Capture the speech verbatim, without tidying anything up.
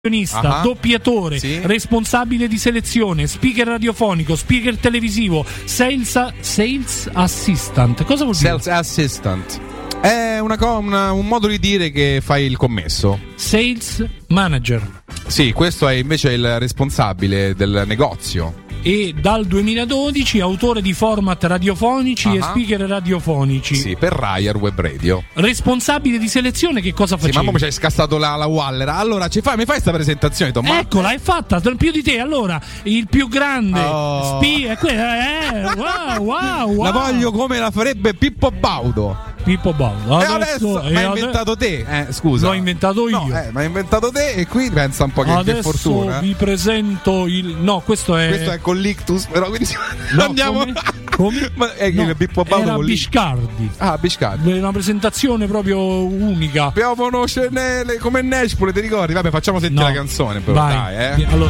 Uh-huh. Doppiatore, sì. Responsabile di selezione, speaker radiofonico, speaker televisivo, sales, sales assistant. Cosa vuol dire? Sales assistant è una, una, un modo di dire che fai il commesso. Sales manager. Sì, questo è invece il responsabile del negozio. E dal duemiladodici autore di format radiofonici uh-huh. e speaker radiofonici. Sì, per Raier Web Radio. Responsabile di selezione, che cosa facevi? Sì, ma come ci hai scassato la, la Waller? Allora, ci fai, mi fai sta presentazione, Tommaso? Eccola, è fatta, più di te. Allora, il più grande oh. spi- è quella, eh, wow, wow, wow. La voglio come la farebbe Pippo Baudo. Pippo Baudo. Adesso, e adesso e l'hai ade- inventato te, eh, scusa. L'ho inventato io. No, eh, ma hai inventato te e qui pensa un po' che, adesso che fortuna. vi presento il no, questo è Questo è con l'ictus, però quindi no, andiamo come? Come? Ma è no, che Pippo Baudo era con Biscardi. Ah, Biscardi. Una presentazione proprio unica. Abbiamo conoscere come Nashpole, ti ricordi? Vabbè, facciamo sentire no. la canzone però, vai. dai, eh. Allora